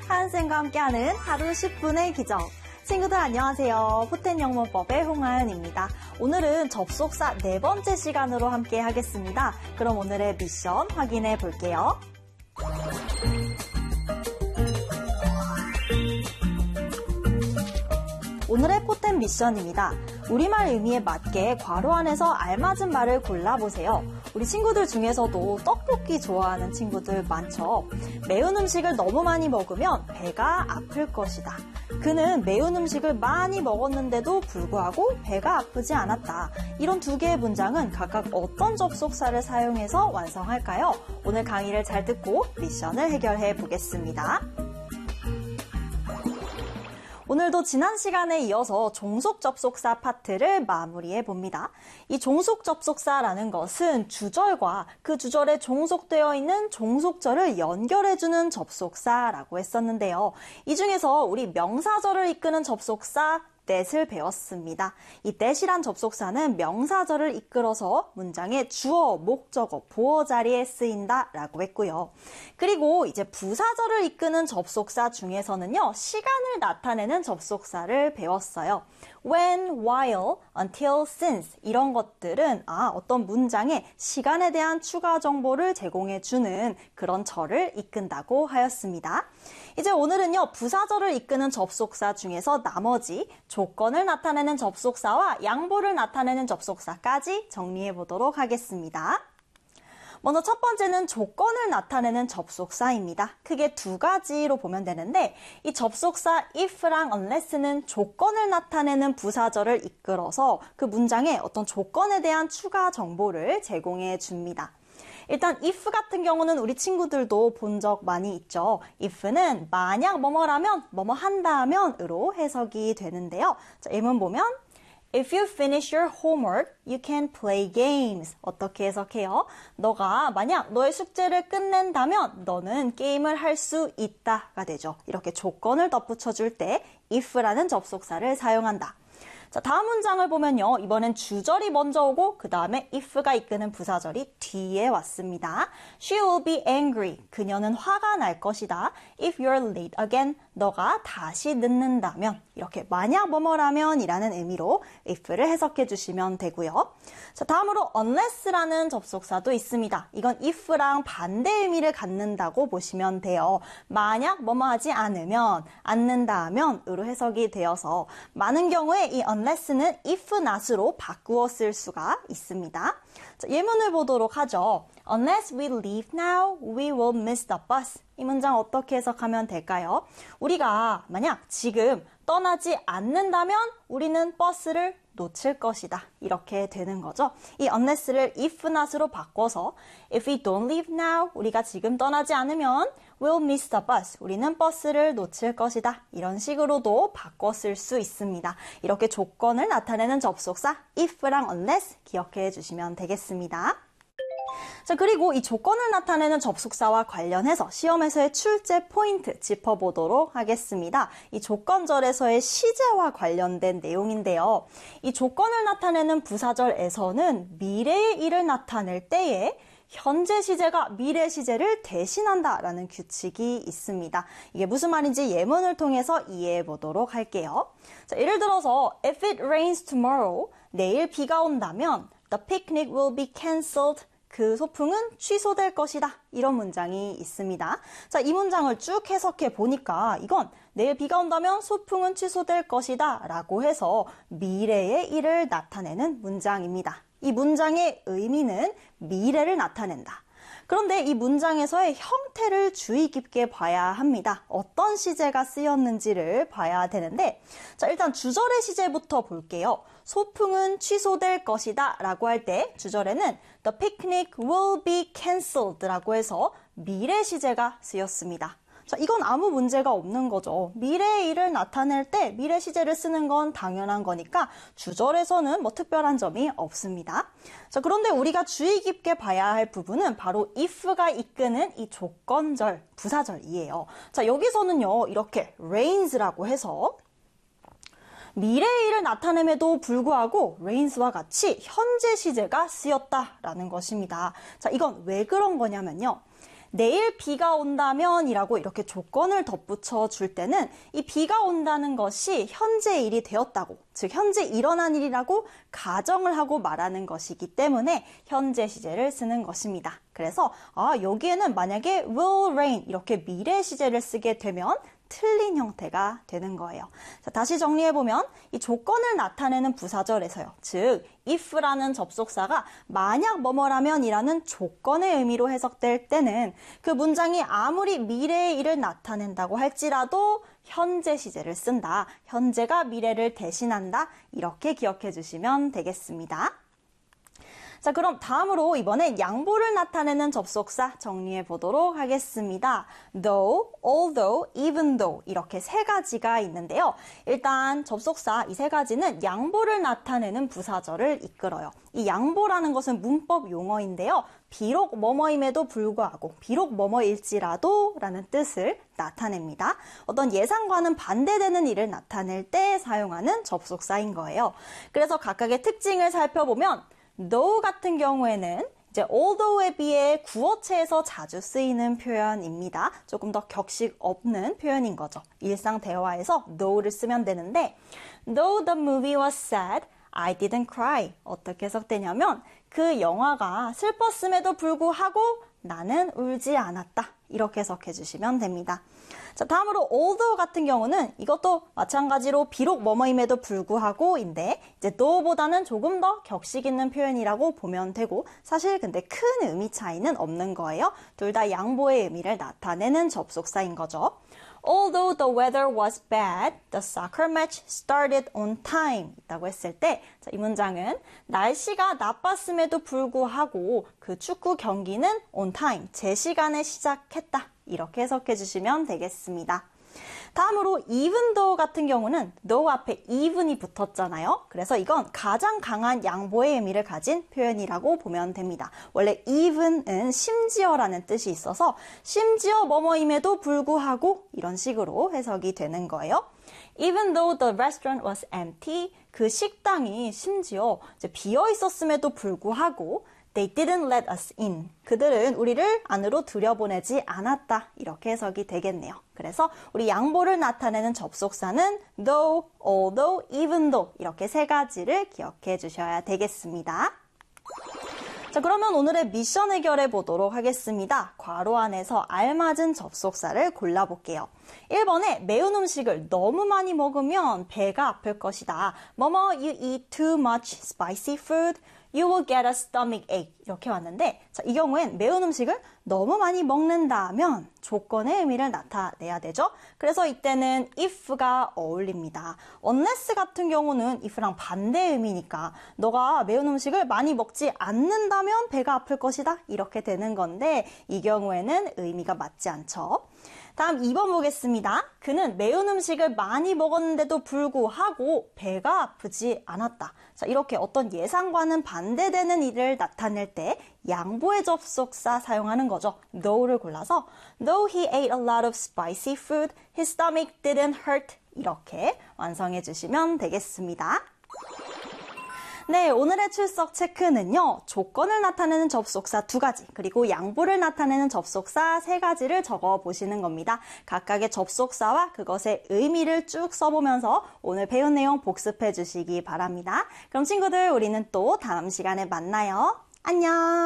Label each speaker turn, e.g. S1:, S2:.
S1: 하은쌤과 함께하는 하루 10분의 기적. 친구들 안녕하세요. 포텐 영문법의 홍하은입니다. 오늘은 접속사 4번째 시간으로 함께 하겠습니다. 그럼 오늘의 미션 확인해 볼게요. 오늘의 포텐 미션입니다. 우리말 의미에 맞게 괄호 안에서 알맞은 말을 골라보세요. 우리 친구들 중에서도 떡볶이 좋아하는 친구들 많죠. 매운 음식을 너무 많이 먹으면 배가 아플 것이다. 그는 매운 음식을 많이 먹었는데도 불구하고 배가 아프지 않았다. 이런 두 개의 문장은 각각 어떤 접속사를 사용해서 완성할까요? 오늘 강의를 잘 듣고 미션을 해결해 보겠습니다. 오늘도 지난 시간에 이어서 종속 접속사 파트를 마무리해 봅니다. 이 종속 접속사라는 것은 주절과 그 주절에 종속되어 있는 종속절을 연결해주는 접속사라고 했었는데요. 이 중에서 우리 명사절을 이끄는 접속사 that을 배웠습니다. 이 that이란 접속사는 명사절을 이끌어서 문장의 주어, 목적어, 보어 자리에 쓰인다라고 했고요. 그리고 이제 부사절을 이끄는 접속사 중에서는요, 시간을 나타내는 접속사를 배웠어요. when, while, until, since 이런 것들은 어떤 문장에 시간에 대한 추가 정보를 제공해주는 그런 절을 이끈다고 하였습니다. 이제 오늘은요, 부사절을 이끄는 접속사 중에서 나머지 조건을 나타내는 접속사와 양보를 나타내는 접속사까지 정리해 보도록 하겠습니다. 먼저 첫 번째는 조건을 나타내는 접속사입니다. 크게 두 가지로 보면 되는데 이 접속사 if랑 unless는 조건을 나타내는 부사절을 이끌어서 그 문장에 어떤 조건에 대한 추가 정보를 제공해 줍니다. 일단 if 같은 경우는 우리 친구들도 본 적 많이 있죠. if는 만약 뭐뭐라면 뭐뭐 한다면으로 해석이 되는데요. 자, 예문 보면 If you finish your homework, you can play games. 어떻게 해석해요? 너가 만약 너의 숙제를 끝낸다면 너는 게임을 할 수 있다가 되죠. 이렇게 조건을 덧붙여줄 때 if라는 접속사를 사용한다. 자, 다음 문장을 보면요. 이번엔 주절이 먼저 오고 그 다음에 if가 이끄는 부사절이 뒤에 왔습니다. She will be angry. 그녀는 화가 날 것이다. If you're late again. 너가 다시 늦는다면. 이렇게 만약 뭐뭐라면 이라는 의미로 if를 해석해 주시면 되고요. 자, 다음으로 unless라는 접속사도 있습니다. 이건 if랑 반대 의미를 갖는다고 보시면 돼요. 만약 뭐뭐 하지 않는다면으로 해석이 되어서 많은 경우에 이 unless는 if not으로 바꾸어 쓸 수가 있습니다. 자, 예문을 보도록 하죠. Unless we leave now, we will miss the bus. 이 문장 어떻게 해석하면 될까요? 우리가 만약 지금 떠나지 않는다면 우리는 버스를 놓칠 것이다. 이렇게 되는 거죠. 이 unless를 if not으로 바꿔서 If we don't leave now, 우리가 지금 떠나지 않으면 we'll miss the bus. 우리는 버스를 놓칠 것이다. 이런 식으로도 바꿔 쓸 수 있습니다. 이렇게 조건을 나타내는 접속사 if랑 unless 기억해 주시면 되겠습니다. 자, 그리고 이 조건을 나타내는 접속사와 관련해서 시험에서의 출제 포인트 짚어보도록 하겠습니다. 이 조건절에서의 시제와 관련된 내용인데요. 이 조건을 나타내는 부사절에서는 미래의 일을 나타낼 때에 현재 시제가 미래 시제를 대신한다라는 규칙이 있습니다. 이게 무슨 말인지 예문을 통해서 이해해 보도록 할게요. 자, 예를 들어서 If it rains tomorrow, 내일 비가 온다면 The picnic will be cancelled. 그 소풍은 취소될 것이다. 이런 문장이 있습니다. 자, 이 문장을 쭉 해석해 보니까 이건 내일 비가 온다면 소풍은 취소될 것이다 라고 해서 미래의 일을 나타내는 문장입니다. 이 문장의 의미는 미래를 나타낸다. 그런데 이 문장에서의 형태를 주의 깊게 봐야 합니다. 어떤 시제가 쓰였는지를 봐야 되는데, 자, 일단 주절의 시제부터 볼게요. 소풍은 취소될 것이다 라고 할 때 주절에는 The picnic will be cancelled 라고 해서 미래 시제가 쓰였습니다. 자, 이건 아무 문제가 없는 거죠. 미래의 일을 나타낼 때 미래 시제를 쓰는 건 당연한 거니까 주절에서는 뭐 특별한 점이 없습니다. 자, 그런데 우리가 주의 깊게 봐야 할 부분은 바로 if가 이끄는 이 조건절, 부사절이에요. 자, 여기서는요, 이렇게 rains라고 해서 미래의 일을 나타냄에도 불구하고 rains와 같이 현재 시제가 쓰였다라는 것입니다. 자, 이건 왜 그런 거냐면요. 내일 비가 온다면 이라고 이렇게 조건을 덧붙여 줄 때는 이 비가 온다는 것이 현재 일이 되었다고, 즉 현재 일어난 일이라고 가정을 하고 말하는 것이기 때문에 현재 시제를 쓰는 것입니다. 그래서 여기에는 만약에 will rain 이렇게 미래 시제를 쓰게 되면 틀린 형태가 되는 거예요. 자, 다시 정리해보면 이 조건을 나타내는 부사절에서요. 즉 if라는 접속사가 만약 뭐뭐라면 이라는 조건의 의미로 해석될 때는 그 문장이 아무리 미래의 일을 나타낸다고 할지라도 현재 시제를 쓴다. 현재가 미래를 대신한다. 이렇게 기억해 주시면 되겠습니다. 자, 그럼 다음으로 이번엔 양보를 나타내는 접속사 정리해 보도록 하겠습니다. though, although, even though 이렇게 세 가지가 있는데요. 일단 접속사 이 세 가지는 양보를 나타내는 부사절을 이끌어요. 이 양보라는 것은 문법 용어인데요. 비록 뭐뭐임에도 불구하고, 비록 뭐뭐일지라도 라는 뜻을 나타냅니다. 어떤 예상과는 반대되는 일을 나타낼 때 사용하는 접속사인 거예요. 그래서 각각의 특징을 살펴보면 though 같은 경우에는 이제 although에 비해 구어체에서 자주 쓰이는 표현입니다. 조금 더 격식 없는 표현인 거죠. 일상 대화에서 though를 쓰면 되는데 though the movie was sad, I didn't cry. 어떻게 해석되냐면 그 영화가 슬펐음에도 불구하고 나는 울지 않았다. 이렇게 해석해 주시면 됩니다. 자, 다음으로 although 같은 경우는 이것도 마찬가지로 비록 뭐뭐임에도 불구하고인데 이제 though보다는 조금 더 격식 있는 표현이라고 보면 되고 사실 근데 큰 의미 차이는 없는 거예요. 둘 다 양보의 의미를 나타내는 접속사인 거죠. Although the weather was bad, the soccer match started on time. 있다고 했을 때, 자, 이 문장은 날씨가 나빴음에도 불구하고 그 축구 경기는 on time, 제 시간에 시작했다. 이렇게 해석해 주시면 되겠습니다. 다음으로 even though 같은 경우는 though 앞에 even이 붙었잖아요. 그래서 이건 가장 강한 양보의 의미를 가진 표현이라고 보면 됩니다. 원래 even은 심지어라는 뜻이 있어서 심지어 뭐뭐임에도 불구하고 이런 식으로 해석이 되는 거예요. Even though the restaurant was empty, 그 식당이 심지어 이제 비어 있었음에도 불구하고 They didn't let us in. 그들은 우리를 안으로 들여보내지 않았다. 이렇게 해석이 되겠네요. 그래서 우리 양보를 나타내는 접속사는 though, although, even though 이렇게 세 가지를 기억해 주셔야 되겠습니다. 자, 그러면 오늘의 미션 해결해 보도록 하겠습니다. 괄호 안에서 알맞은 접속사를 골라볼게요. 1번에 매운 음식을 너무 많이 먹으면 배가 아플 것이다. 뭐뭐 you eat too much spicy food, you will get a stomach ache. 이렇게 왔는데 자, 이 경우엔 매운 음식을 너무 많이 먹는다면 조건의 의미를 나타내야 되죠. 그래서 이때는 if가 어울립니다. unless 같은 경우는 if랑 반대 의미니까 너가 매운 음식을 많이 먹지 않는다면 배가 아플 것이다. 이렇게 되는 건데 이 경우에는 의미가 맞지 않죠. 다음 2번 보겠습니다. 그는 매운 음식을 많이 먹었는데도 불구하고 배가 아프지 않았다. 자, 이렇게 어떤 예상과는 반대되는 일을 나타낼 때 양보의 접속사 사용하는 거죠. though를 골라서 Though he ate a lot of spicy food, his stomach didn't hurt. 이렇게 완성해 주시면 되겠습니다. 네, 오늘의 출석 체크는요. 조건을 나타내는 접속사 2가지, 그리고 양보를 나타내는 접속사 3가지를 적어보시는 겁니다. 각각의 접속사와 그것의 의미를 쭉 써보면서 오늘 배운 내용 복습해 주시기 바랍니다. 그럼 친구들, 우리는 또 다음 시간에 만나요. 안녕!